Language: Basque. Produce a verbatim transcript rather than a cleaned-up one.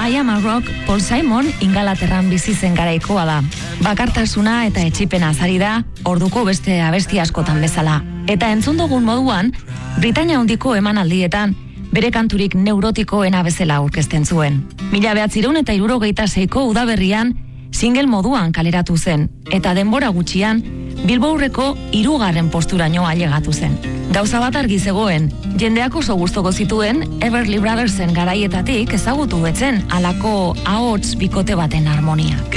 I Am a Rock Paul Simon Ingalaterran bizi zen garaikoa da. Bakartasuna eta etxipena azari da, orduko beste abesti askotan bezala. Eta entzun dugun moduan, Britainia handiko emanaldietan, bere kanturik neurotikoena bezala aurkezten zuen. Mila behatzireun eta hirurogeita seiko udaberrian, single moduan kaleratu zen, eta denbora gutxian, Billboardeko hirugarren posturaino ailegatu zen. Gauza bat argi zegoen, jendeak oso gustoko zituen Everly Brothersen garaietatik ezagutu betzen halako ahots bikote baten harmonia.